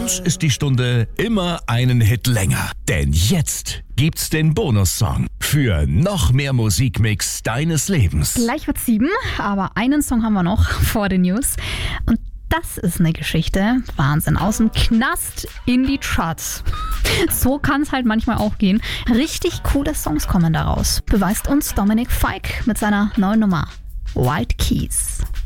uns ist die Stunde immer einen Hit länger. Denn jetzt gibt's den Bonussong für noch mehr Musikmix deines Lebens. Gleich wird's 7, aber einen Song haben wir noch vor den News. Und das ist eine Geschichte. Wahnsinn. Aus dem Knast in die Charts. So kann es halt manchmal auch gehen. Richtig coole Songs kommen daraus. Beweist uns Dominik Fike mit seiner neuen Nummer White Keys.